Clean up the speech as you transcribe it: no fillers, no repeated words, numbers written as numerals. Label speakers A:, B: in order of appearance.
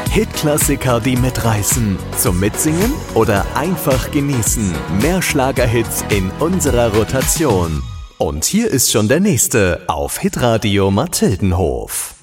A: Hitklassiker, die mitreißen. Zum Mitsingen oder einfach genießen. Mehr Schlagerhits in unserer Rotation. Und hier ist schon der nächste auf Hitradio Mathildenhof.